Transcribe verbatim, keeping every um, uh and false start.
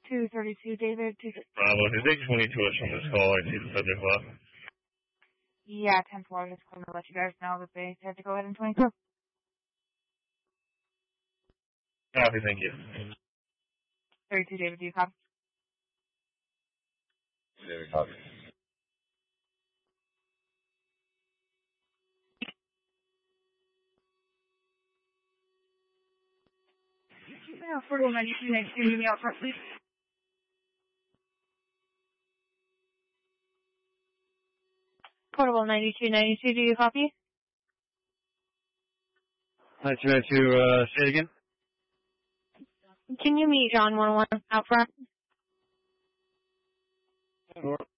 two thirty-two, David. Two Bravo, is eight twenty-two is from this call? I see the subject left. Yeah, ten four, just going to let you guys know that they had to go ahead in twenty-two. Copy, thank you. thirty-two, David, do you copy? David, copy. Yeah, Portable ninety-two ninety-two, meet me out front, please. Portable ninety-two ninety-two, do you copy? ninety-two ninety-two, uh, say it again? Can you meet John one one out front? Sure.